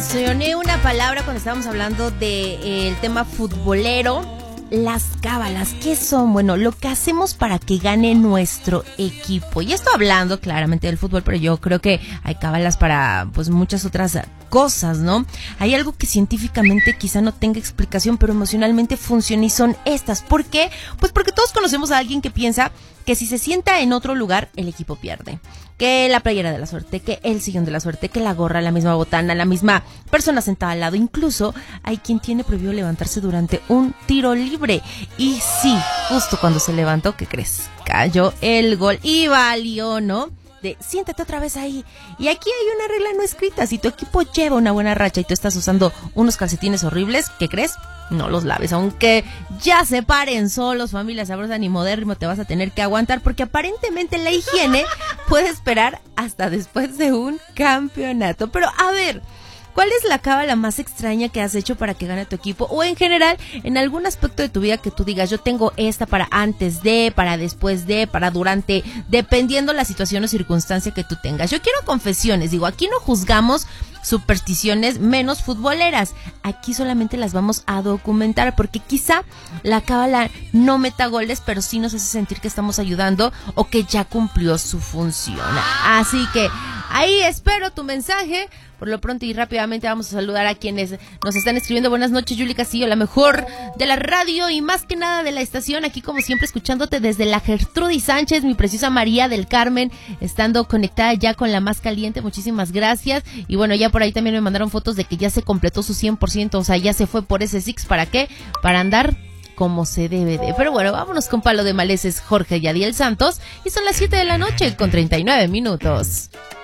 mencioné una palabra cuando estábamos hablando del tema futbolero. Las cábalas, ¿qué son? Bueno, lo que hacemos para que gane nuestro equipo. Y esto hablando claramente del fútbol, pero yo creo que hay cábalas para pues muchas otras cosas, ¿no? Hay algo que científicamente quizá no tenga explicación, pero emocionalmente funciona y son estas. ¿Por qué? Pues porque todos conocemos a alguien que piensa que si se sienta en otro lugar, el equipo pierde. Que la playera de la suerte, que el sillón de la suerte, que la gorra, la misma botana, la misma persona sentada al lado. Incluso hay quien tiene prohibido levantarse durante un tiro libre. Y sí, justo cuando se levantó, ¿qué crees? Cayó el gol y valió, ¿no? De siéntate otra vez ahí. Y aquí hay una regla no escrita. Si tu equipo lleva una buena racha y tú estás usando unos calcetines horribles, ¿qué crees? No los laves, aunque ya se paren solos, familia sabrosa ni modérrimo, te vas a tener que aguantar porque aparentemente la higiene puede esperar hasta después de un campeonato. Pero a ver, ¿cuál es la cábala más extraña que has hecho para que gane tu equipo? O en general, en algún aspecto de tu vida que tú digas, yo tengo esta para antes de, para después de, para durante, dependiendo la situación o circunstancia que tú tengas. Yo quiero confesiones, digo, aquí no juzgamos supersticiones menos futboleras. Aquí solamente las vamos a documentar porque quizá la cábala no meta goles, pero sí nos hace sentir que estamos ayudando o que ya cumplió su función. Así que ahí espero tu mensaje. Por lo pronto y rápidamente vamos a saludar a quienes nos están escribiendo. Buenas noches, Yuli Castillo, la mejor de la radio y más que nada de la estación. Aquí como siempre escuchándote desde la Gertrudis Sánchez, mi preciosa María del Carmen, estando conectada ya con la más caliente. Muchísimas gracias. Y bueno, ya por ahí también me mandaron fotos de que ya se completó su 100%, o sea, ya se fue por ese Six. ¿Para qué? Para andar como se debe de. Pero bueno, vámonos con Palo de Maleses, Jorge Yadiel Santos. Y son las 7 de la noche con 39 minutos.